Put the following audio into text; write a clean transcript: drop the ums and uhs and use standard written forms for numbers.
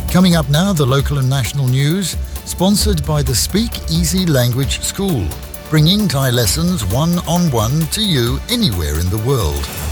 Coming up now, the local and national news, sponsored by the Speak Easy Language School, bringing Thai lessons one-on-one to you anywhere in the world.